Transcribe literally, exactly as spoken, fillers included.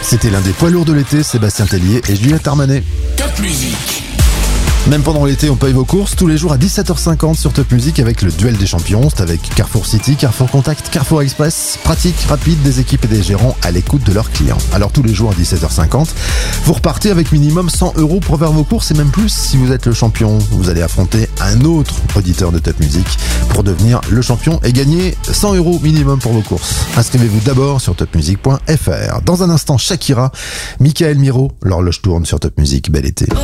C'était l'un des poids lourds de l'été, Sébastien Tellier et Juliette Armanet. Top Music. Même pendant l'été, on paye vos courses tous les jours à dix-sept heures cinquante sur Top Music avec le duel des champions. C'est avec Carrefour City, Carrefour Contact, Carrefour Express. Pratique, rapide, des équipes et des gérants à l'écoute de leurs clients. Alors tous les jours à dix-sept heures cinquante, vous repartez avec minimum cent euros pour faire vos courses et même plus si vous êtes le champion. Vous allez affronter un autre auditeur de Top Music pour devenir le champion et gagner cent euros minimum pour vos courses. Inscrivez-vous d'abord sur top music point f r. Dans un instant, Shakira, Michael Miro, l'horloge tourne sur Top Music. Bel été.